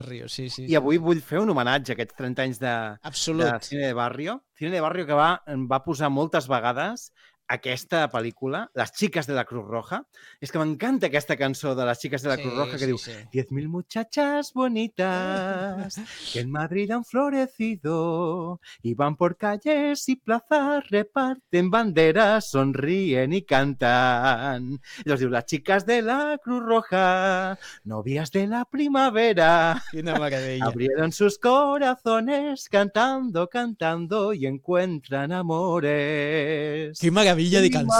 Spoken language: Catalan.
Rio, sí. I avui vull fer un homenatge a aquests 30 anys de Cine de Barrio. Cine de Barrio que va posar moltes vegades aquesta pel·lícula, Las chicas de la Cruz Roja. És que m'encanta aquesta cançó de Las chicas de la Cruz Roja que diu 10.000 muchachas bonitas que en Madrid han florecido y van por calles y plazas, reparten banderas, sonríen y cantan. I diu, las chicas de la Cruz Roja, novias de la primavera, Quina meravella. abrieron sus corazones cantando y encuentran amores. Qué maravilla de canción.